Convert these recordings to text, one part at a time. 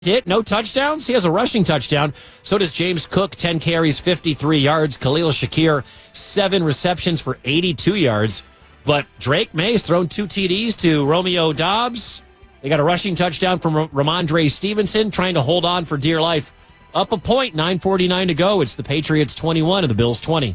It no touchdowns. He has a rushing touchdown. So does James Cook, 10 carries, 53 yards. Khalil Shakir, 7 receptions for 82 yards. But Drake May's thrown 2 TDs to Romeo Doubs. They got a rushing touchdown from Ramondre Stevenson, trying to hold on for dear life. Up a point, 9:49 to go. It's the Patriots 21 and the Bills 20.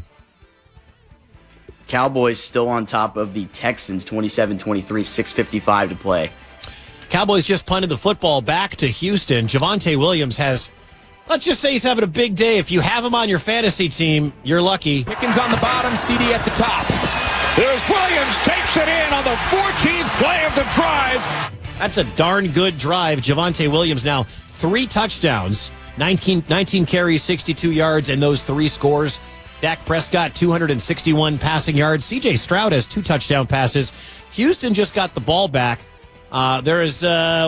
Cowboys still on top of the Texans, 27-23, 6:55 to play. Cowboys just punted the football back to Houston. Javonte Williams has, let's just say he's having a big day. If you have him on your fantasy team, you're lucky. Pickens on the bottom, CD at the top. There's Williams, takes it in on the 14th play of the drive. That's a darn good drive. Javonte Williams now 3 touchdowns, 19 carries, 62 yards, and those 3 scores. Dak Prescott, 261 passing yards. C.J. Stroud has 2 touchdown passes. Houston just got the ball back. There is,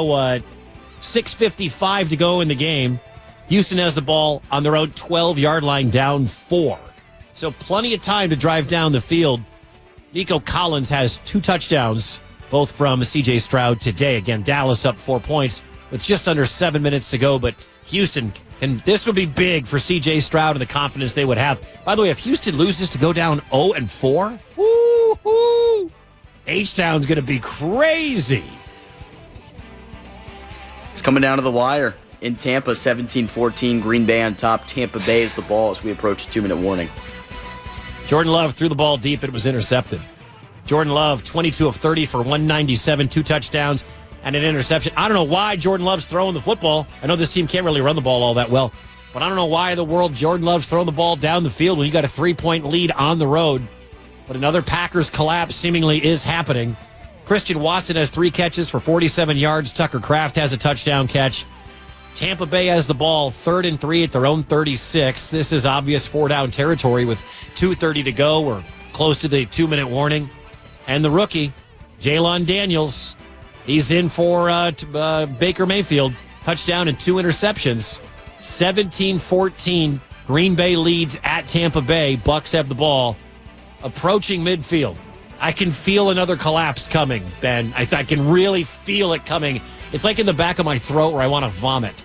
6:55 to go in the game. Houston has the ball on their own 12-yard line, down 4. So plenty of time to drive down the field. Nico Collins has 2 touchdowns, both from C.J. Stroud today. Again, Dallas up 4 points with just under 7 minutes to go. But Houston, and this would be big for C.J. Stroud and the confidence they would have. By the way, if Houston loses to go down 0-4, woo-hoo, H-Town's going to be crazy. It's coming down to the wire. In Tampa, 17-14, Green Bay on top. Tampa Bay is the ball as we approach a 2-minute warning. Jordan Love threw the ball deep. It was intercepted. Jordan Love, 22 of 30 for 197, 2 touchdowns, and an interception. I don't know why Jordan Love's throwing the football. I know this team can't really run the ball all that well, but I don't know why in the world Jordan Love's throwing the ball down the field when you got a 3-point lead on the road. But another Packers collapse seemingly is happening. Christian Watson has 3 catches for 47 yards. Tucker Kraft has a touchdown catch. Tampa Bay has the ball 3rd and 3 at their own 36. This is obvious 4-down territory with 2:30 to go. We're close to the 2-minute warning. And the rookie, Jalen Daniels, he's in for Baker Mayfield. Touchdown and 2 interceptions. 17-14. Green Bay leads at Tampa Bay. Bucs have the ball. Approaching midfield. I can feel another collapse coming, Ben. I can really feel it coming. It's like in the back of my throat where I want to vomit.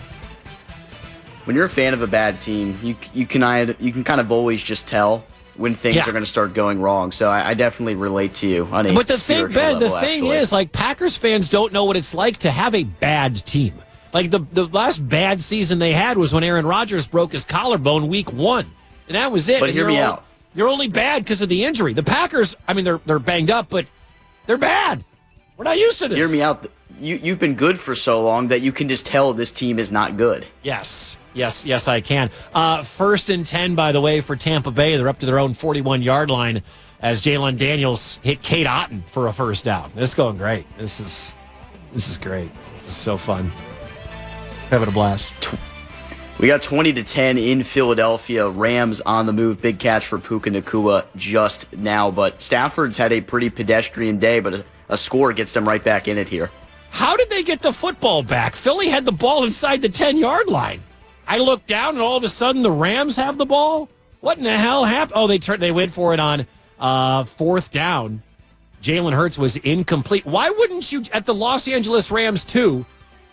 When you're a fan of a bad team, you can kind of always just tell when things are going to start going wrong. So I definitely relate to you on a But the thing, Ben, level, the thing is, like, Packers fans don't know what it's like to have a bad team. Like, the last bad season they had was when Aaron Rodgers broke his collarbone week 1. And that was it. But hear me out. You're only bad because of the injury. The Packers, I mean, they're banged up, but they're bad. We're not used to this. Hear me out. You've been good for so long that you can just tell this team is not good. Yes, I can. 1st and 10, by the way, for Tampa Bay. They're up to their own 41-yard line as Jalen Daniels hit Kate Otten for a first down. This is going great. This is great. This is so fun. Having a blast. We got 20-10 in Philadelphia. Rams on the move. Big catch for Puka Nacua just now. But Stafford's had a pretty pedestrian day, but a score gets them right back in it here. How did they get the football back? Philly had the ball inside the 10-yard line. I looked down, and all of a sudden the Rams have the ball? What in the hell happened? Oh, they went for it on 4th down. Jalen Hurts was incomplete. Why wouldn't you, at the Los Angeles Rams, too,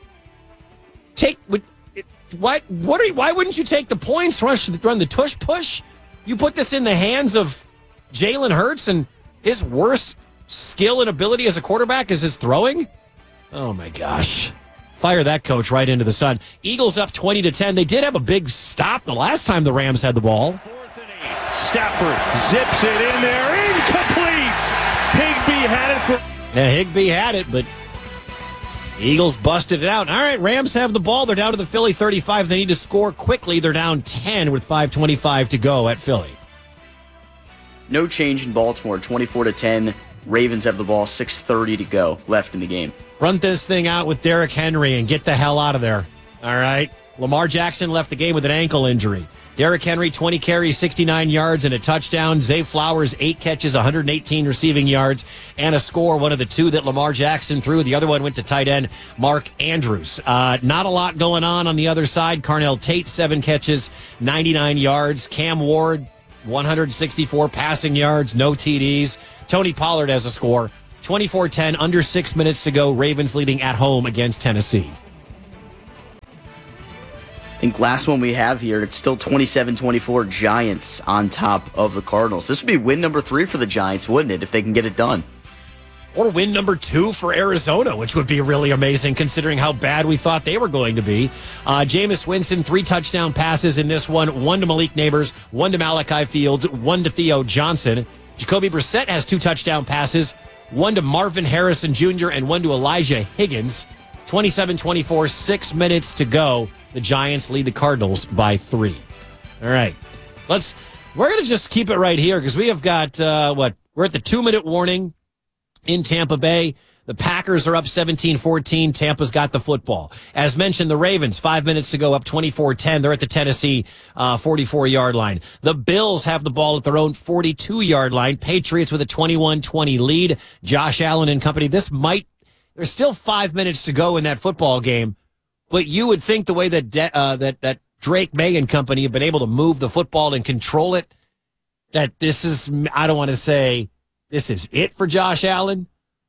why wouldn't you take the points, run the tush push? You put this in the hands of Jalen Hurts, and his worst skill and ability as a quarterback is his throwing? Oh, my gosh. Fire that coach right into the sun. Eagles up 20-10. They did have a big stop the last time the Rams had the ball. 4th and 8. Stafford zips it in there. Incomplete. Higbee had it for... Yeah, Higbee had it, but Eagles busted it out. All right, Rams have the ball. They're down to the Philly 35. They need to score quickly. They're down 10 with 5:25 to go at Philly. No change in Baltimore. 24-10. Ravens have the ball. 6:30 to go left in the game. Run this thing out with Derrick Henry and get the hell out of there. All right. Lamar Jackson left the game with an ankle injury. Derrick Henry, 20 carries, 69 yards, and a touchdown. Zay Flowers, 8 catches, 118 receiving yards, and a score. One of the 2 that Lamar Jackson threw. The other one went to tight end Mark Andrews. Not a lot going on the other side. Carnell Tate, 7 catches, 99 yards. Cam Ward, 164 passing yards, no TDs. Tony Pollard has a score. 24-10, under 6 minutes to go. Ravens leading at home against Tennessee. think last one we have here, it's still 27-24 Giants on top of the Cardinals. This would be win number 3 for the Giants, wouldn't it, if they can get it done? Or win number 2 for Arizona, which would be really amazing considering how bad we thought they were going to be. Jameis Winston, 3 touchdown passes in this one. 1 to Malik Neighbors, 1 to Malachi Fields, 1 to Theo Johnson. Jacoby Brissett has 2 touchdown passes. 1 to Marvin Harrison Jr. and 1 to Elijah Higgins. 27-24, 6 minutes to go. The Giants lead the Cardinals by 3. All right. We're going to just keep it right here because we have got, we're at the 2-minute warning in Tampa Bay. The Packers are up 17-14. Tampa's got the football. As mentioned, the Ravens, 5 minutes to go, up 24-10. They're at the Tennessee 44-yard line. The Bills have the ball at their own 42-yard line. Patriots with a 21-20 lead. Josh Allen and company. There's still 5 minutes to go in that football game, but you would think the way that that Drake May and company have been able to move the football and control it, that this is, I don't want to say this is it for Josh Allen,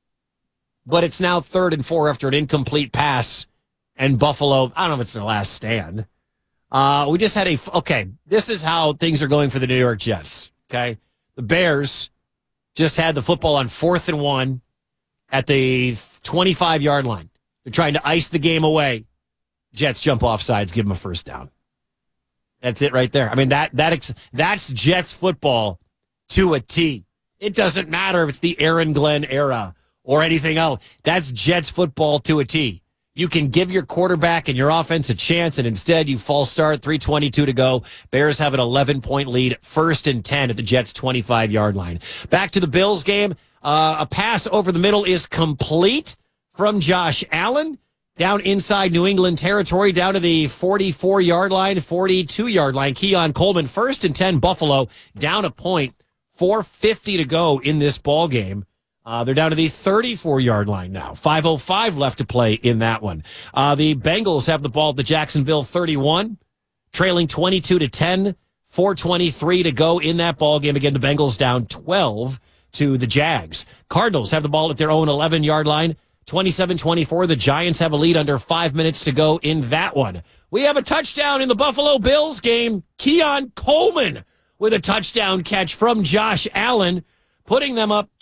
but it's now 3rd and 4 after an incomplete pass, and Buffalo, I don't know if it's their last stand. We just had this is how things are going for the New York Jets, okay? The Bears just had the football on 4th and 1 at the 25-yard line. They're trying to ice the game away. Jets jump off sides, give them a first down. That's it right there. I mean, that's Jets football to a T. It doesn't matter if it's the Aaron Glenn era or anything else. That's Jets football to a T. You can give your quarterback and your offense a chance, and instead you false start, 3:22 to go. Bears have an 11-point lead, 1st and 10 at the Jets' 25-yard line. Back to the Bills game. A pass over the middle is complete from Josh Allen. Down inside New England territory, down to the 44-yard line, 42-yard line. Keon Coleman, 1st and 10, Buffalo, down a point. 4:50 to go in this ball game. They're down to the 34-yard line now. 5:05 left to play in that one. The Bengals have the ball at the Jacksonville 31, trailing 22-10. 4:23 to go in that ball game. Again, the Bengals down 12 to the Jags. Cardinals have the ball at their own 11-yard line. 27-24. The Giants have a lead under 5 minutes to go in that one. We have a touchdown in the Buffalo Bills game. Keon Coleman with a touchdown catch from Josh Allen, putting them up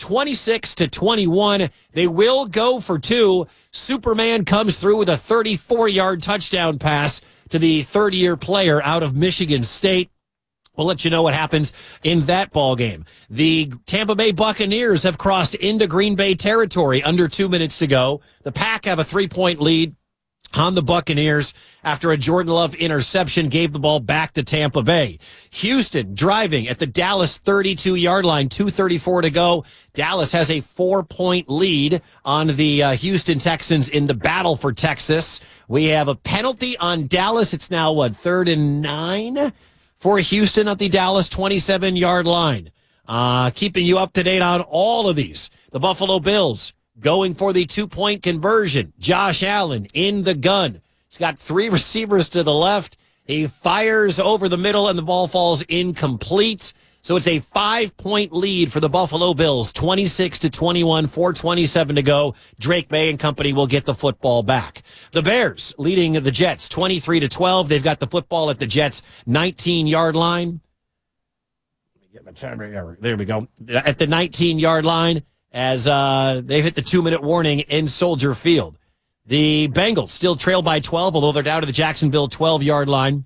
26-21. They will go for 2. Superman comes through with a 34-yard touchdown pass to the third-year player out of Michigan State. We'll let you know what happens in that ball game. The Tampa Bay Buccaneers have crossed into Green Bay territory under 2 minutes to go. The Pack have a 3-point lead on the Buccaneers after a Jordan Love interception gave the ball back to Tampa Bay. Houston driving at the Dallas 32-yard line, 2:34 to go. Dallas has a 4-point lead on the Houston Texans in the battle for Texas. We have a penalty on Dallas. It's now, 3rd and 9 for Houston at the Dallas 27-yard line. Keeping you up to date on all of these. The Buffalo Bills going for the 2-point conversion. Josh Allen in the gun. He's got 3 receivers to the left. He fires over the middle, and the ball falls incomplete. So it's a 5-point lead for the Buffalo Bills, 26-21, 4:27 to go. Drake May and company will get the football back. The Bears leading the Jets 23-12. They've got the football at the Jets' 19-yard line. Let me get my timer. There we go. At the 19-yard line as they've hit the 2-minute warning in Soldier Field. The Bengals still trail by 12, although they're down to the Jacksonville 12-yard line.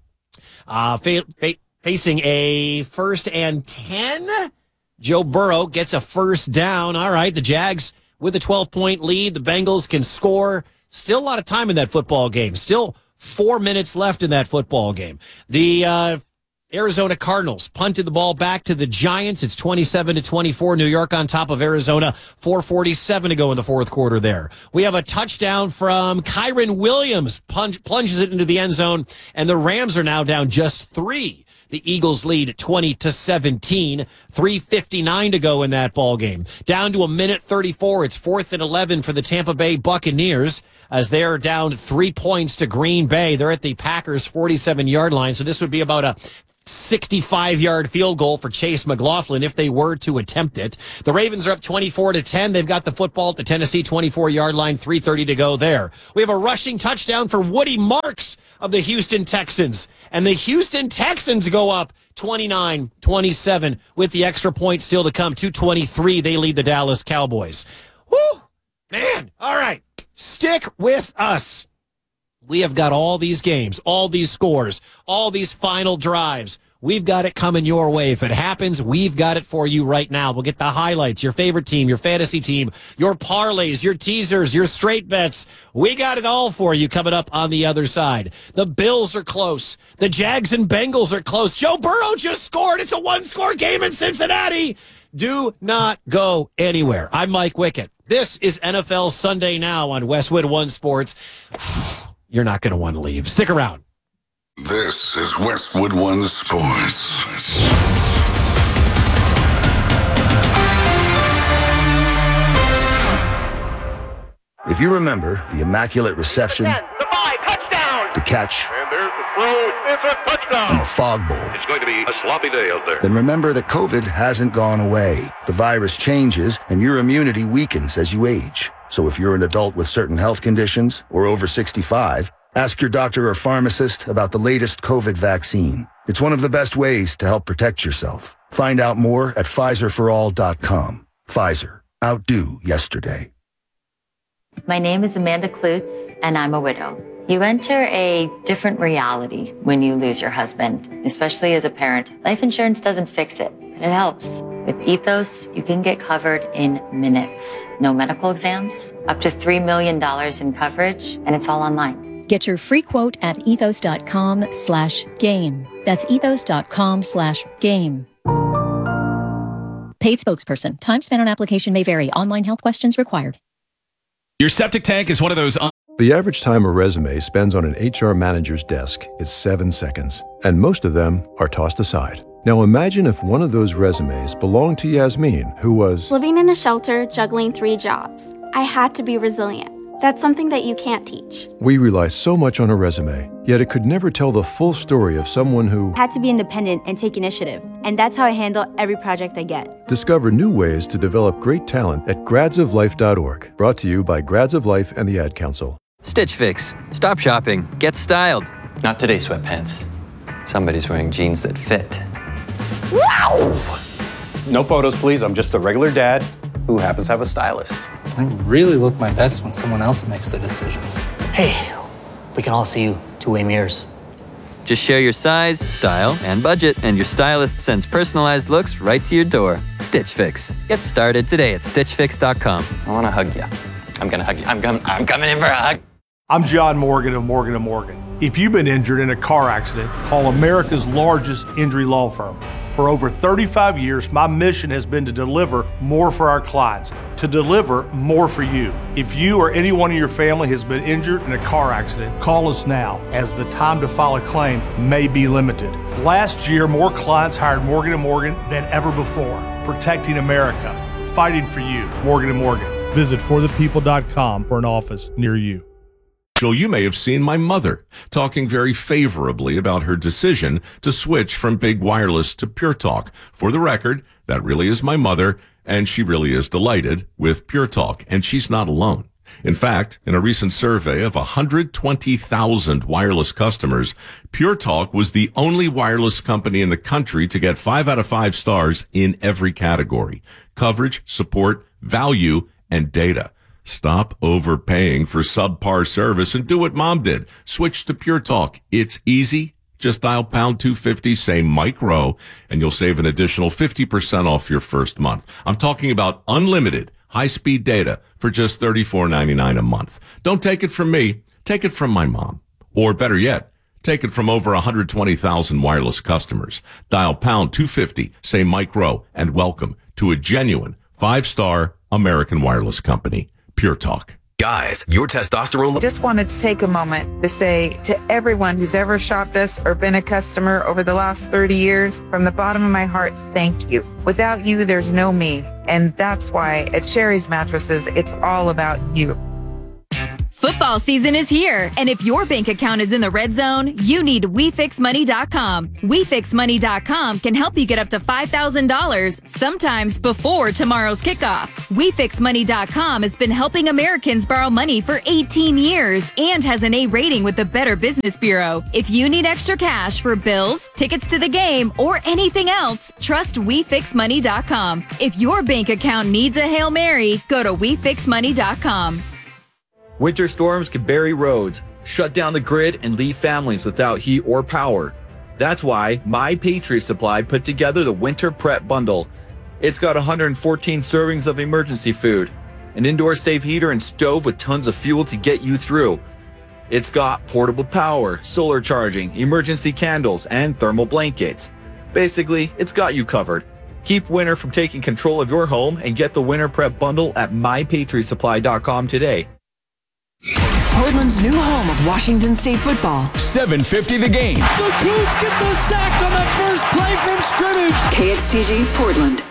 Facing a 1st and 10. Joe Burrow gets a first down. All right, the Jags with a 12-point lead. The Bengals can score. Still a lot of time in that football game. Still 4 minutes left in that football game. The Arizona Cardinals punted the ball back to the Giants. It's 27-24. New York on top of Arizona. 4:47 to go in the fourth quarter there. We have a touchdown from Kyren Williams. Plunges it into the end zone, and the Rams are now down just 3. The Eagles lead 20-17. 3:59 to go in that ball game. Down to 1:34. It's 4th and 11 for the Tampa Bay Buccaneers as they're down 3 points to Green Bay. They're at the Packers 47-yard line. So this would be about a 65-yard field goal for Chase McLaughlin if they were to attempt it. The Ravens are up 24-10. They've got the football at the Tennessee 24-yard line, 3:30 to go there. We have a rushing touchdown for Woody Marks of the Houston Texans. And the Houston Texans go up 29-27 with the extra point still to come. 2:23, they lead the Dallas Cowboys. Woo! Man, all right. Stick with us. We have got all these games, all these scores, all these final drives. We've got it coming your way. If it happens, we've got it for you right now. We'll get the highlights, your favorite team, your fantasy team, your parlays, your teasers, your straight bets. We got it all for you coming up on the other side. The Bills are close. The Jags and Bengals are close. Joe Burrow just scored. It's a one-score game in Cincinnati. Do not go anywhere. I'm Mike Wickett. This is NFL Sunday Now on Westwood One Sports. You're not going to want to leave. Stick around. This is Westwood One Sports. If you remember the immaculate reception, the catch, And there's the throw. It's a touchdown. and the fog bowl, It's going to be a sloppy day out there. then remember that COVID hasn't gone away. The virus changes and your immunity weakens as you age. So if you're an adult with certain health conditions or over 65, ask your doctor or pharmacist about the latest COVID vaccine. It's one of the best ways to help protect yourself. Find out more at PfizerForAll.com. Pfizer. Outdo yesterday. My name is Amanda Klutz, and I'm a widow. You enter a different reality when you lose your husband, especially as a parent. Life insurance doesn't fix it, but it helps. With Ethos, you can get covered in minutes. No medical exams, up to $3 million in coverage, and it's all online. Get your free quote at ethos.com/game. That's ethos.com/game. Paid spokesperson. Time spent on application may vary. Online health questions required. Your septic tank is one of those... The average time a resume spends on an HR manager's desk is 7 seconds, and most of them are tossed aside. Now imagine if one of those resumes belonged to Yasmin, who was living in a shelter, juggling 3 jobs. I had to be resilient. That's something that you can't teach. We rely so much on a resume, yet it could never tell the full story of someone who had to be independent and take initiative. And that's how I handle every project I get. Discover new ways to develop great talent at gradsoflife.org. Brought to you by Grads of Life and the Ad Council. Stitch Fix. Stop shopping. Get styled. Not today, sweatpants. Somebody's wearing jeans that fit. Wow! No photos, please. I'm just a regular dad who happens to have a stylist. I really look my best when someone else makes the decisions. Hey, we can all see you two-way mirrors. Just share your size, style, and budget, and your stylist sends personalized looks right to your door. Stitch Fix. Get started today at StitchFix.com. I want to hug you. I'm going to hug you. I'm coming in for a hug. I'm John Morgan of Morgan & Morgan. If you've been injured in a car accident, call America's largest injury law firm. For over 35 years, my mission has been to deliver more for our clients, to deliver more for you. If you or anyone in your family has been injured in a car accident, call us now, as the time to file a claim may be limited. Last year, more clients hired Morgan & Morgan than ever before, protecting America, fighting for you. Morgan & Morgan. Visit forthepeople.com for an office near you. You may have seen my mother talking very favorably about her decision to switch from big wireless to Pure Talk. For the record, that really is my mother, and she really is delighted with Pure Talk, and she's not alone. In fact, in a recent survey of 120,000 wireless customers, Pure Talk was the only wireless company in the country to get 5 out of 5 stars in every category: coverage, support, value, and data. Stop overpaying for subpar service and do what Mom did. Switch to Pure Talk. It's easy. Just dial pound 250, say Mike Rowe, and you'll save an additional 50% off your first month. I'm talking about unlimited high-speed data for just $34.99 a month. Don't take it from me. Take it from my mom. Or better yet, take it from over 120,000 wireless customers. Dial pound 250, say Mike Rowe, and welcome to a genuine 5-star American wireless company. Pure Talk. Guys, your testosterone... I just wanted to take a moment to say to everyone who's ever shopped us or been a customer over the last 30 years, from the bottom of my heart, thank you. Without you, there's no me. And that's why at Sherry's Mattresses, it's all about you. Football season is here, and if your bank account is in the red zone, you need WeFixMoney.com. WeFixMoney.com can help you get up to $5,000, sometimes before tomorrow's kickoff. WeFixMoney.com has been helping Americans borrow money for 18 years and has an A rating with the Better Business Bureau. If you need extra cash for bills, tickets to the game, or anything else, trust WeFixMoney.com. If your bank account needs a Hail Mary, go to WeFixMoney.com. Winter storms can bury roads, shut down the grid, and leave families without heat or power. That's why My Patriot Supply put together the Winter Prep Bundle. It's got 114 servings of emergency food, an indoor safe heater and stove with tons of fuel to get you through. It's got portable power, solar charging, emergency candles, and thermal blankets. Basically, it's got you covered. Keep winter from taking control of your home and get the Winter Prep Bundle at MyPatriotSupply.com today. Portland's new home of Washington State football. 7:50 the game. The Cougs get the sack on the first play from scrimmage. KXTG Portland.